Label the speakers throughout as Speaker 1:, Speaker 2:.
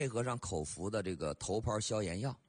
Speaker 1: 配合上口服的这个头孢消炎药。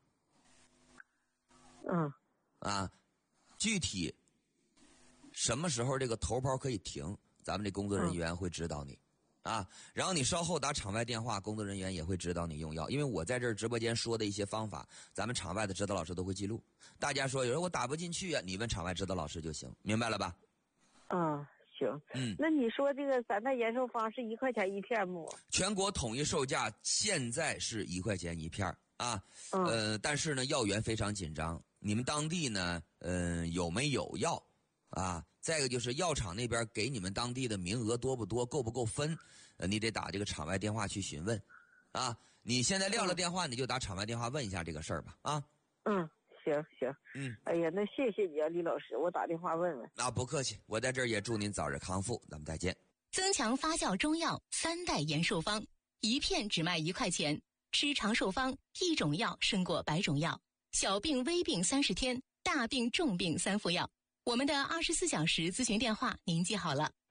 Speaker 1: 具体什么时候这个头孢可以停，咱们这工作人员会指导你。然后你稍后打场外电话，工作人员也会指导你用药。因为我在这儿直播间说的一些方法，咱们场外的指导老师都会记录。大家说有人我打不进去你问场外指导老师就行，明白了吧？
Speaker 2: 行。那你说这个3代延寿方是1块钱一片不？全
Speaker 1: 国统一售价现在是1块钱一片但是呢，药源非常紧张。你们当地呢，有没有药？再一个就是药厂那边给你们当地的名额多不多，够不够分？你得打这个场外电话去询问。你现在撂了电话，你就打场外电话问一下这个事儿吧。
Speaker 2: 行。哎呀，那谢谢你啊，李老师，我打电话问问。
Speaker 1: 不客气，我在这儿也祝您早日康复，咱们再见。
Speaker 3: 增强发酵中药3代延寿方，一片只卖1块钱，吃长寿方，一种药胜过100种药，小病微病30天，大病重病3副药。我们的24小时咨询电话您记好了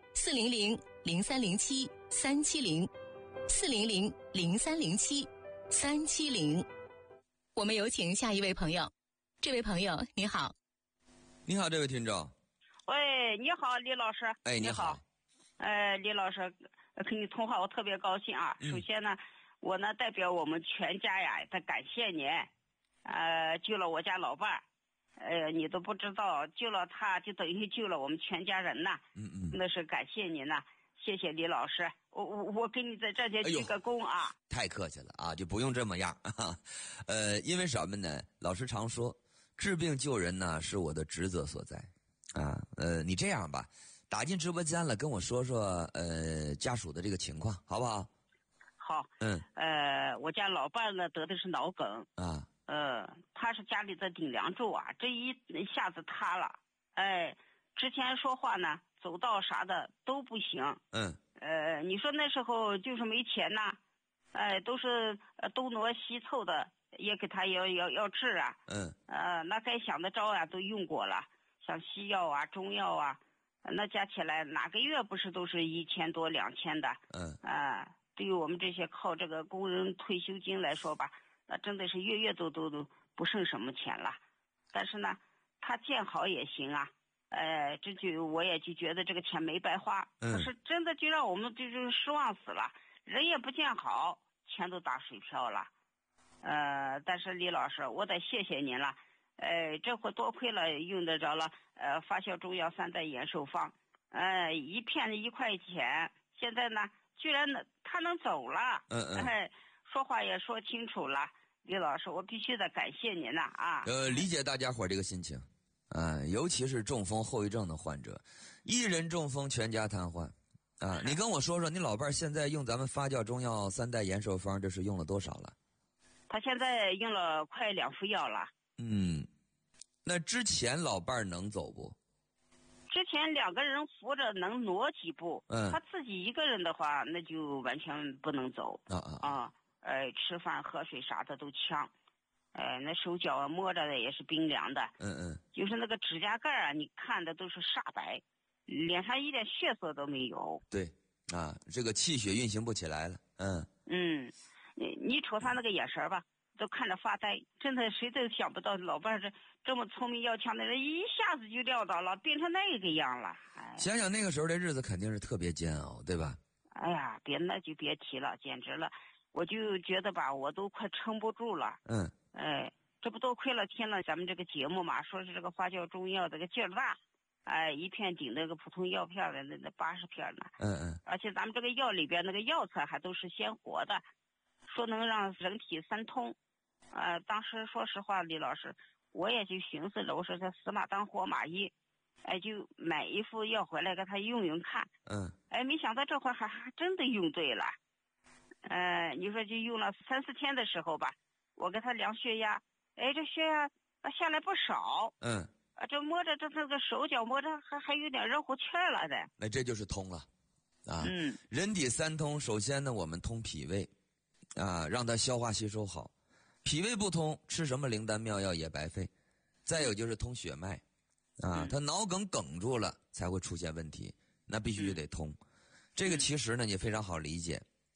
Speaker 3: ，400-0307-370，400-0307-370。我们有请下一位朋友。这位朋友你好。
Speaker 1: 你好，这位听众。
Speaker 4: 喂，你好，李老师。
Speaker 1: 你好。
Speaker 4: 李老师跟你通话我特别高兴啊。首先呢，我呢代表我们全家呀，再感谢您，救了我家老伴儿。你都不知道，救了他就等于救了我们全家人呐。那是感谢您呐，谢谢李老师。我给你在这里鞠个躬啊。
Speaker 1: 太客气了就不用这么样。因为什么呢？老师常说，治病救人呢是我的职责所在。你这样吧，打进直播间了，跟我说说家属的这个情况，好不好？
Speaker 4: 好。我家老伴呢得的是脑梗。他是家里的顶梁柱这一下子塌了。之前说话呢，走道啥的都不行。你说那时候就是没钱呐，都是东挪西凑的，也给他要治那该想的招都用过了，像西药中药那加起来哪个月不是都是1000多2000的。对于我们这些靠这个工人退休金来说吧，那真的是月月都不剩什么钱了。但是呢，他见好也行我也就觉得这个钱没白花。可是真的就让我们就是失望死了，人也不见好，钱都打水漂了。但是李老师，我得谢谢您了。这回多亏了用得着了发酵中药3代延寿方，一片1块钱，现在呢居然他能走了。说话也说清楚了。李老师，我必须得感谢您
Speaker 1: 理解大家伙这个心情尤其是中风后遗症的患者，一人中风全家瘫痪你跟我说说，你老伴儿现在用咱们发酵中药3代延寿方，这是用了多少了？
Speaker 4: 他现在用了快2副药了。
Speaker 1: 那之前老伴儿能走不？
Speaker 4: 之前2个人扶着能挪几步，他自己一个人的话那就完全不能走。吃饭喝水啥的都呛。那手脚摸着的也是冰凉的。就是那个指甲盖你看的都是煞白，脸上一点血色都没有。
Speaker 1: 对这个气血运行不起来了。
Speaker 4: 你瞅他那个眼神吧，都看着发呆。真的谁都想不到老伴儿这么聪明要强的人，一下子就撂倒了，变成那个样了。
Speaker 1: 想想那个时候的日子肯定是特别煎熬，对吧？
Speaker 4: 那就别提了，简直了。我就觉得吧，我都快撑不住了。这不多亏了听了咱们这个节目嘛，说是这个发酵中药这个劲儿大，一片顶那个普通药片的那80片呢。而且咱们这个药里边那个药材还都是鲜活的，说能让人体3通。当时说实话，李老师，我也就寻思着，我说这死马当活马医，就买一副药回来给他用用看。没想到这会还真的用对了。你说就用了3-4天的时候吧，我给他量血压，这血压下来不少。这摸着这个手脚摸着还有点热乎气儿了的。
Speaker 1: 那这就是通了人体3通，首先呢我们通脾胃让它消化吸收好，脾胃不通，吃什么灵丹妙药也白费。再有就是通血脉他脑梗梗住了才会出现问题，那必须得通。这个其实呢也非常好理解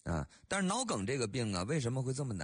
Speaker 1: 啊。但是脑梗这个病啊，为什么会这么难？